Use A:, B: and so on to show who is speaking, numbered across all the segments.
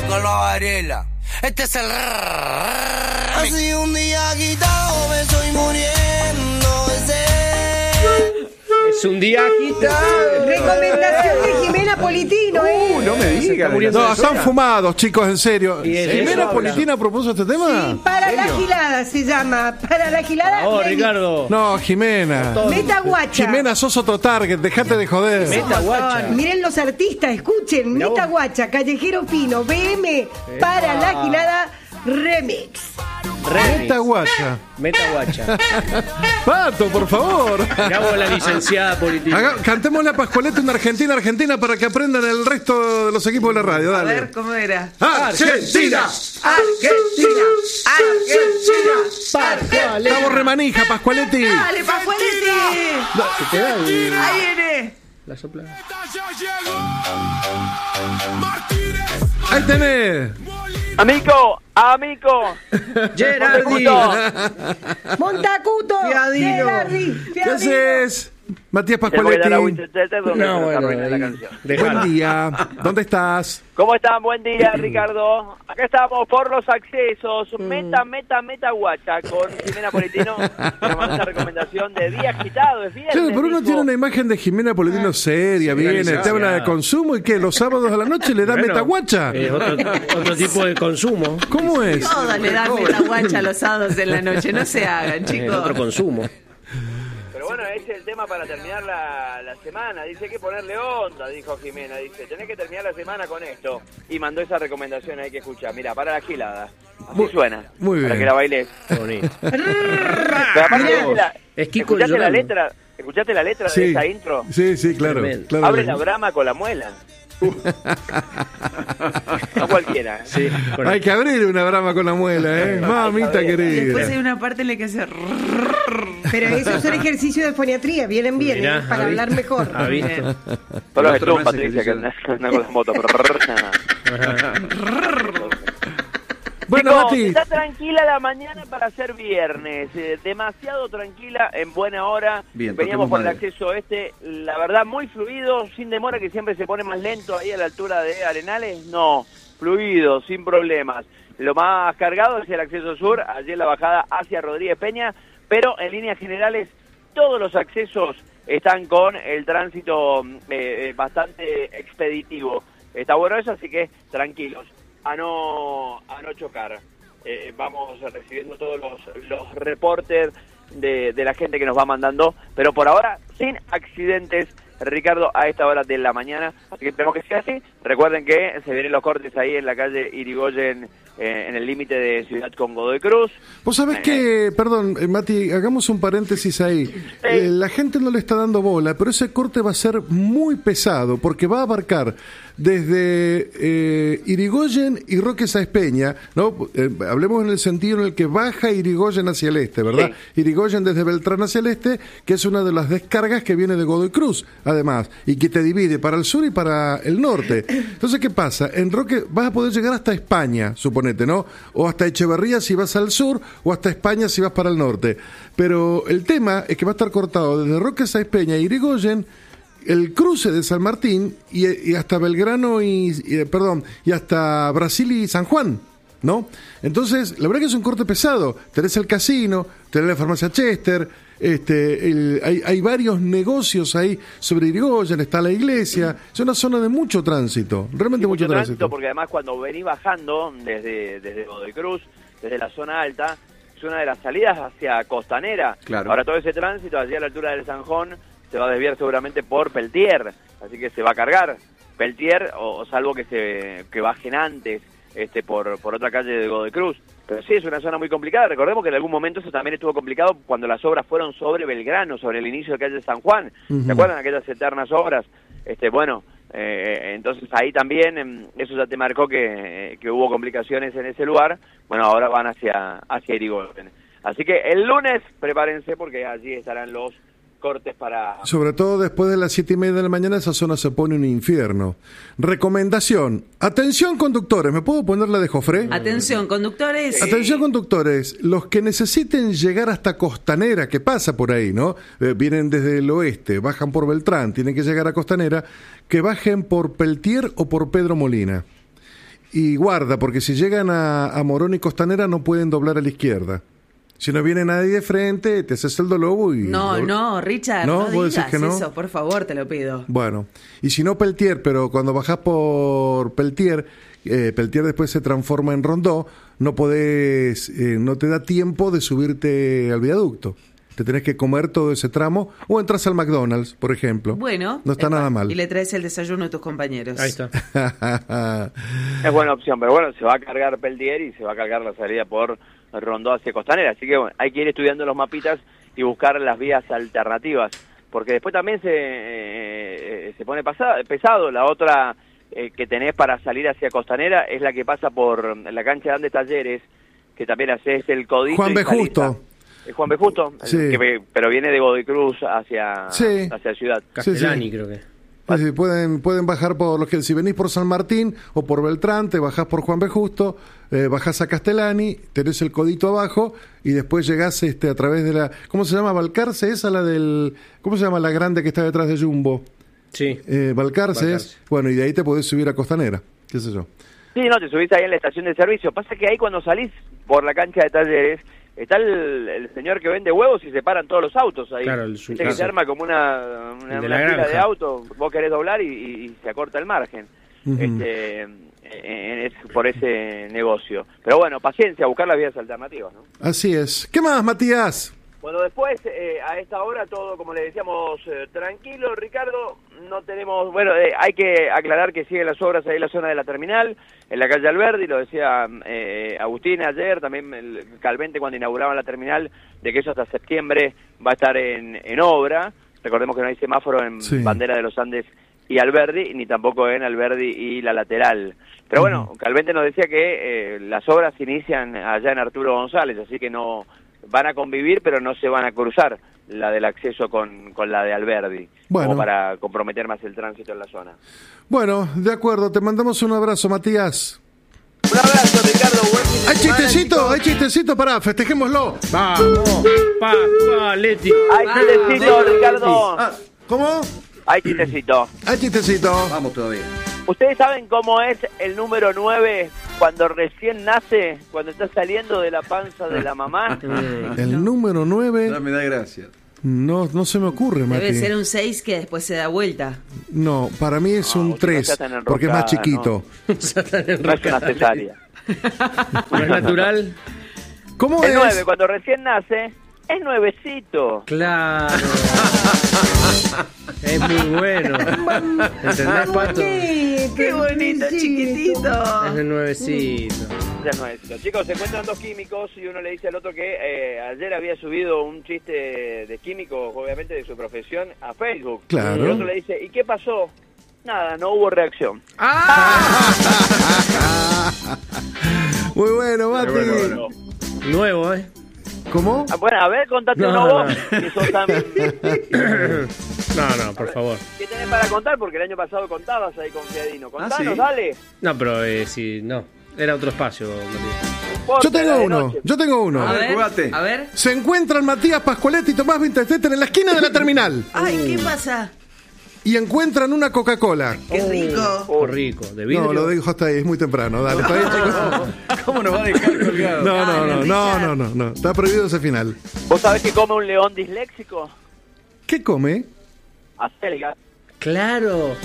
A: Carlos Varela. Este es el
B: Así un día agitado me estoy muriendo de sed.
C: Es un día agitado.
D: Recomendación de Jimena Politino,
E: No me digas.
F: No, están fumados, chicos, en serio.
C: Y de
F: ¿Jimena
C: eso
F: Politina propuso este tema?
D: Sí, para la gilada se llama. Para la gilada.
C: Oh, Ricardo.
F: No, Jimena.
D: Meta guacha.
F: Jimena, sos otro target, dejate de joder.
C: Meta guacha.
D: Miren los artistas, escuchen.
C: Mirá
D: Meta
C: vos.
D: guacha, Callejero Fino, BM, para la gilada remix.
F: Meta guaya.
C: Meta guacha.
F: Pato, por favor.
C: Mirá vos la licenciada Politina.
F: Cantemos la Pascualeta en Argentina para que aprendan el resto de los equipos de la radio.
G: A
F: Dale.
G: ver, ¿cómo era?
F: ¡Argentina!
G: Argentina, Argentina.
F: Estamos remanija, Pascualetti.
G: Dale, Pascualetti. Ahí viene.
C: La soplada.
F: Ahí tenés.
H: Amigo.
C: Geraldine.
D: Montacuto.
G: Fiadino.
D: Gerardi,
F: ¿Qué haces? Matías
H: Te voy a
F: Pascualetti.
H: dar a Winchester donde
C: No,
H: se
C: bueno,
H: arruina la
C: ahí.
H: canción.
F: Buen día. ¿Dónde estás?
H: ¿Cómo están? Buen día, Ricardo. Acá estamos por los accesos. Meta guacha con Jimena Politino. Nos manda esa recomendación de día agitado. Es viernes.
F: Claro, pero uno
H: dijo.
F: tiene una imagen de Jimena Politino seria, viene, te habla de consumo y que los sábados a la noche le da
C: Bueno,
F: metaguacha.
C: Otro tipo de consumo.
F: ¿Cómo es?
G: Todas le dan meta guacha los sábados en la noche. No se hagan,
C: Es
G: chicos.
C: otro consumo.
H: Pero bueno, ese es el tema para terminar la semana. Dice hay que ponerle onda, dijo Jimena. Dice, tenés que terminar la semana con esto. Y mandó esa recomendación ahí que escuchar. Mira, para la gilada. Así suena.
F: muy
H: Para
F: bien.
H: que la bailes.
C: Bonito.
H: Pero aparte,
C: Es Kiko
H: ¿escuchaste la
C: llorando.
H: letra? ¿Escuchaste la letra de esa intro?
F: Sí, claro.
C: Tremendo.
F: claro.
H: Abre la brama con la muela. No cualquiera.
C: Sí, con-
F: Hay que abrir una brama con la muela, ¿eh? Mamita
G: Después hay
F: querida.
G: una parte en la que hace...
D: Pero esos son ejercicios de foniatría, vienen bien,
C: Mirá,
D: para
C: ¿ha
D: hablar
C: visto?
D: mejor.
C: ¿Ha visto?
H: Son los
E: El otro
H: Strump,
E: no hace
H: Patricia, que
E: ejercicio.
H: andan con las motos.
F: Bueno,
H: Chicos,
F: Mati.
H: está tranquila la mañana para ser viernes, demasiado tranquila, en buena hora.
E: Bien,
H: Veníamos
E: toquemos
H: por el
E: madera.
H: acceso este, la verdad muy fluido, sin demora, que siempre se pone más lento ahí a la altura de Arenales. No, fluido, sin problemas. Lo más cargado es el acceso sur, allí en la bajada hacia Rodríguez Peña, pero en líneas generales todos los accesos están con el tránsito bastante expeditivo. Está bueno eso, así que tranquilos. A no chocar. Vamos recibiendo todos los reportes de la gente que nos va mandando, pero por ahora sin accidentes, Ricardo, a esta hora de la mañana, así que tenemos que ser así. Recuerden que se vienen los cortes ahí en la calle Irigoyen, en el límite de Ciudad con Godoy Cruz.
F: Vos sabés que, perdón, Mati, hagamos un paréntesis ahí. La gente no le está dando bola, pero ese corte va a ser muy pesado, porque va a abarcar desde Irigoyen y Roque Sáenz Peña, ¿no? Hablemos en el sentido en el que baja Irigoyen hacia el este, ¿verdad?
H: Sí.
F: Irigoyen desde Beltrán hacia el este, que es una de las descargas que viene de Godoy Cruz, además, y que te divide para el sur y para el norte. Entonces, ¿qué pasa? En Roque vas a poder llegar hasta España, suponete, ¿no? O hasta Echeverría si vas al sur, o hasta España si vas para el norte. Pero el tema es que va a estar cortado desde Roque Sáenz Peña a Irigoyen, el cruce de San Martín y hasta Belgrano y hasta Brasil y San Juan, ¿no? Entonces, la verdad que es un corte pesado. Tenés el casino, tenés la farmacia Chester, hay varios negocios ahí sobre Irigoyen, está la iglesia. Es una zona de mucho tránsito, realmente
H: Y
F: mucho tránsito.
H: porque además cuando venís bajando desde Godoy Cruz, desde la zona alta, es una de las salidas hacia Costanera.
E: Claro.
H: Ahora todo ese tránsito allí a la altura del Sanjón se va a desviar seguramente por Peltier, así que se va a cargar Peltier, o salvo que bajen antes por otra calle de Godoy Cruz. Pero sí, es una zona muy complicada. Recordemos que en algún momento eso también estuvo complicado cuando las obras fueron sobre Belgrano, sobre el inicio de calle San Juan. ¿Se acuerdan aquellas eternas obras? Entonces ahí también eso ya te marcó que hubo complicaciones en ese lugar. Bueno, ahora van hacia Irigoyen. Así que el lunes prepárense porque allí estarán los cortes para...
F: Sobre todo después de las 7:30 de la mañana esa zona se pone un infierno. Recomendación, atención conductores, ¿me puedo poner la de Jofré?
G: Atención, conductores.
F: Atención conductores, los que necesiten llegar hasta Costanera, que pasa por ahí, ¿no? Vienen desde el oeste, bajan por Beltrán, tienen que llegar a Costanera, que bajen por Peltier o por Pedro Molina. Y guarda, porque si llegan a Morón y Costanera no pueden doblar a la izquierda. Si no viene nadie de frente, te haces el dolobo y...
G: No, Richard,
F: ¿No?
G: no
F: ¿Vos
G: digas
F: decís que no?
G: eso, por favor, te lo pido.
F: Bueno, y si no Peltier, pero cuando bajás por Peltier, Peltier después se transforma en Rondó, no podés, no te da tiempo de subirte al viaducto. Te tenés que comer todo ese tramo o entras al McDonald's, por ejemplo.
G: Bueno.
F: No está nada mal.
G: Y le traes el desayuno a tus compañeros.
C: Ahí está.
H: Es buena opción, pero bueno, se va a cargar Peltier y se va a cargar la salida por Rondó hacia Costanera, así que bueno, hay que ir estudiando los mapitas y buscar las vías alternativas, porque después también se pone pesado. La otra que tenés para salir hacia Costanera es la que pasa por la cancha de Andes Talleres, que también haces el codito.
F: Juan B. Justo.
H: Juan B. Justo,
F: Sí.
H: pero viene de Godoy Cruz hacia Ciudad.
C: Castellani,
F: Sí.
C: creo que.
F: Sí, pueden bajar por los que si venís por San Martín o por Beltrán, te bajás por Juan B. Justo, bajás a Castellani, tenés el codito abajo y después llegás a través de la... ¿Cómo se llama? Balcarce, esa la del... ¿Cómo se llama la grande que está detrás de Jumbo?
C: Sí.
F: Balcarce es... Bueno, y de ahí te podés subir a Costanera, qué sé yo.
H: Sí, no, te subís ahí en la estación de servicio. Pasa que ahí cuando salís por la cancha de Talleres, está el señor que vende huevos y se paran todos los autos ahí.
C: Claro,
H: Viste que se arma como una
C: la
H: fila
C: granja.
H: de autos, vos querés doblar y se acorta el margen.
F: Ujú.
H: Por ese negocio. Pero bueno, paciencia, buscar las vías alternativas, ¿no?
F: Así es. ¿Qué más, Matías?
H: Bueno, después, a esta hora, todo, como le decíamos, tranquilo, Ricardo, no tenemos... Bueno, hay que aclarar que siguen las obras ahí en la zona de la terminal, en la calle Alberdi, lo decía Agustín ayer, también Calvente cuando inauguraban la terminal, de que eso hasta septiembre va a estar en obra. Recordemos que no hay semáforo en
F: Sí.
H: Bandera de los Andes y Alberdi, ni tampoco en Alberdi y la lateral. Pero bueno, Calvente nos decía que las obras se inician allá en Arturo González, así que no... Van a convivir, pero no se van a cruzar la del acceso con la de Alberdi,
F: Bueno.
H: como para comprometer más el tránsito en la zona.
F: Bueno, de acuerdo, te mandamos un abrazo, Matías.
H: Un abrazo, Ricardo. Buen fin de
F: Hay
H: semana,
F: chistecito,
H: chicos.
F: hay chistecito, pará, festejémoslo.
C: ¡Vamos! Leti!
H: Hay chistecito, Ricardo.
F: ¿Cómo?
H: Hay chistecito.
F: Hay chistecito.
E: Vamos todavía.
H: ¿Ustedes saben cómo es el número 9 cuando recién nace, cuando está saliendo de la panza de la mamá?
F: El número 9,
E: No me da gracia.
F: no se me ocurre, Mati.
G: Debe ser un 6 que después se da vuelta.
F: No, para mí es un
H: no
F: 3,
H: sea tan
F: porque es más
H: enroscada,
F: chiquito.
H: No es una cesárea.
C: ¿No es natural?
F: ¿Cómo
H: El
F: es?
H: 9 cuando recién nace es nuevecito.
C: Claro. Es muy bueno. ¿Entendés, Pato?
G: Qué bonito, chiquitito.
C: Es el nuevecito.
H: Ya es nuevecito. Chicos, se encuentran dos químicos y uno le dice al otro que ayer había subido un chiste de químico, obviamente de su profesión, a Facebook.
F: Claro.
H: Y el otro le dice, ¿y qué pasó? Nada, no hubo reacción.
F: Muy bueno, Mati.
H: Bueno.
C: Nuevo, ¿eh?
F: ¿Cómo?
H: Bueno, a ver, contate
C: No,
H: uno
C: no.
H: vos, que sos tan...
C: No, por favor.
H: ¿Qué tenés para contar? Porque el año pasado contabas ahí con Fiadino. Contanos,
E: ¿sí?
H: dale.
C: No, pero sí, no. Era otro espacio, Matías.
F: Yo tengo
H: La de
F: uno,
H: noche.
F: yo tengo uno.
G: A ver,
E: jugate.
G: a ver.
F: Se encuentran Matías Pascualetti y Tomás Winterstetter en la esquina de la terminal
G: Ay, ¿qué pasa?
F: y encuentran una Coca-Cola.
G: Qué rico.
C: Qué rico. ¿De vidrio?
F: No, lo dejo hasta ahí, es muy temprano. Dale, está bien, chicos.
E: ¿Cómo nos va a dejar colgado?
F: No. Está prohibido ese final.
H: ¿Vos sabés qué come un león disléxico?
F: ¿Qué come?
H: Acelga.
C: Claro.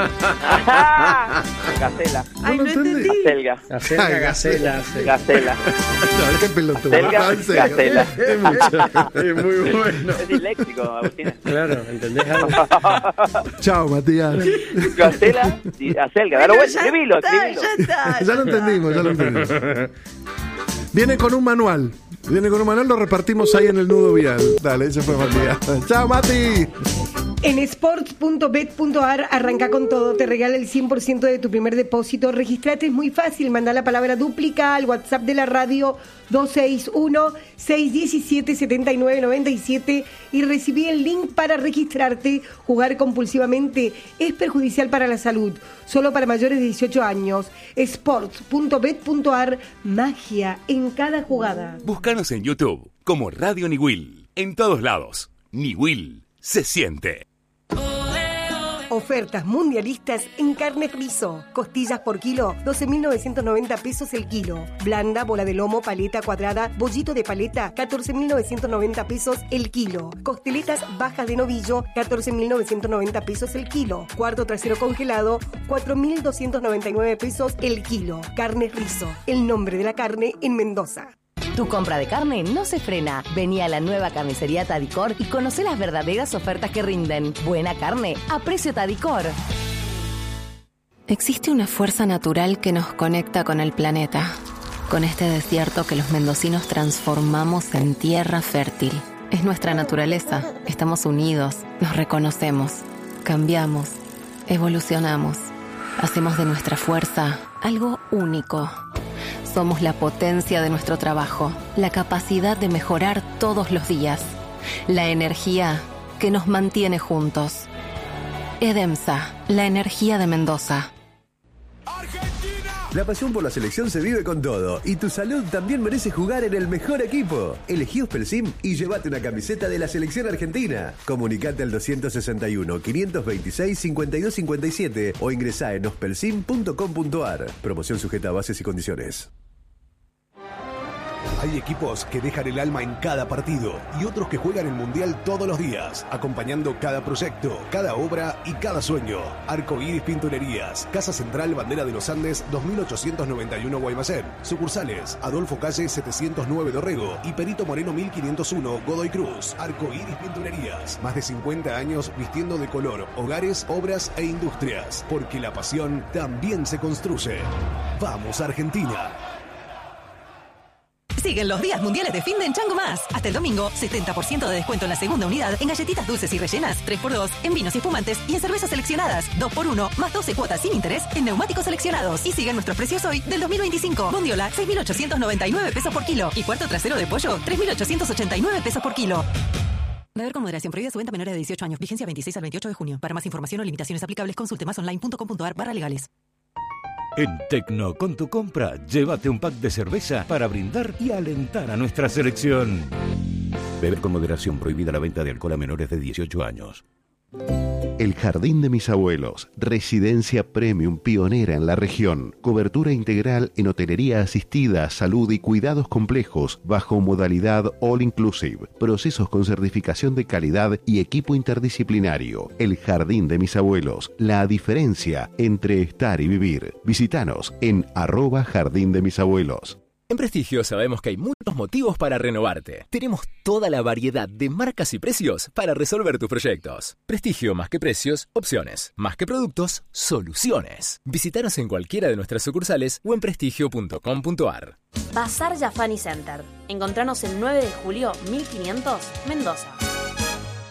H: Gacela.
G: Ay, no entendí.
H: Acelga.
C: Acerca
F: Ay,
C: gacela.
H: Gacela.
F: No, qué pelotudo.
H: Acelga,
F: No, en serio.
H: gacela.
F: Es mucho.
E: Es muy bueno.
H: Es disléxico, Agustina.
C: Claro, ¿entendés algo?
F: Chao, Matías.
H: Gacela y acelga. Dale vuelta, escribilo, escribilo.
G: Ya está.
F: Ya lo entendimos. Viene con un manual. Lo repartimos ahí en el nudo vial. Dale, ese fue Matías. Chao, Mati.
D: En sports.bet.ar arranca con todo, te regala el 100% de tu primer depósito. Registrate, es muy fácil, manda la palabra dúplica al WhatsApp de la radio 261-617-7997 y recibí el link para registrarte. Jugar compulsivamente es perjudicial para la salud, solo para mayores de 18 años. Sports.bet.ar, magia en cada jugada.
I: Búscanos en YouTube como Radio Niwil. En todos lados. Niwil se siente.
D: Ofertas mundialistas en carnes Rizo. Costillas por kilo, 12.990 pesos el kilo. Blanda, bola de lomo, paleta cuadrada, bollito de paleta, 14.990 pesos el kilo. Costeletas bajas de novillo, 14.990 pesos el kilo. Cuarto trasero congelado, 4.299 pesos el kilo. Carnes Rizo, el nombre de la carne en Mendoza.
J: Tu compra de carne no se frena. Vení a la nueva carnicería Tadicor y conoce las verdaderas ofertas que rinden. Buena carne a precio Tadicor.
K: Existe una fuerza natural que nos conecta con el planeta, con este desierto que los mendocinos transformamos en tierra fértil. Es nuestra naturaleza. Estamos unidos, nos reconocemos, cambiamos, evolucionamos. Hacemos de nuestra fuerza algo único. Somos la potencia de nuestro trabajo, la capacidad de mejorar todos los días, la energía que nos mantiene juntos. Edemsa, la energía de Mendoza.
L: La pasión por la selección se vive con todo y tu salud también merece jugar en el mejor equipo. Elegí Ospelsim y llévate una camiseta de la selección argentina. Comunicate al 261-526-5257 o ingresá en ospelsim.com.ar. Promoción sujeta a bases y condiciones.
M: Hay equipos que dejan el alma en cada partido y otros que juegan el Mundial todos los días, acompañando cada proyecto, cada obra y cada sueño. Arcoíris Pinturerías, Casa Central, Bandera de los Andes, 2891 Guaymallén. Sucursales, Adolfo Calle 709 Dorrego y Perito Moreno 1501 Godoy Cruz. Arcoíris Pinturerías, más de 50 años vistiendo de color hogares, obras e industrias, porque la pasión también se construye. ¡Vamos, Argentina!
N: Siguen los días mundiales de fin de en Chango Más. Hasta el domingo, 70% de descuento en la segunda unidad en galletitas dulces y rellenas, 3x2 en vinos y espumantes y en cervezas seleccionadas, 2x1 más 12 cuotas sin interés en neumáticos seleccionados. Y siguen nuestros precios hoy del 2025. Bondiola, 6.899 pesos por kilo. Y cuarto trasero de pollo, 3.889 pesos por kilo. Beber con moderación. Prohibida su venta a menores de 18 años. Vigencia 26 al 28 de junio. Para más información o limitaciones aplicables, consulte masonline.com.ar/legales.
O: En Tecno, con tu compra, llévate un pack de cerveza para brindar y alentar a nuestra selección. Beber con moderación. Prohibida la venta de alcohol a menores de 18 años.
P: El Jardín de Mis Abuelos, residencia premium pionera en la región. Cobertura integral en hotelería asistida, salud y cuidados complejos bajo modalidad all inclusive. Procesos con certificación de calidad y equipo interdisciplinario. El Jardín de Mis Abuelos, la diferencia entre estar y vivir. Visítanos en @Jardín de Mis Abuelos.
Q: En Prestigio sabemos que hay muchos motivos para renovarte. Tenemos toda la variedad de marcas y precios para resolver tus proyectos. Prestigio, más que precios, opciones. Más que productos, soluciones. Visítanos en cualquiera de nuestras sucursales o en prestigio.com.ar.
R: Bazar Yafani Center. Encontranos el 9 de julio 1500, Mendoza.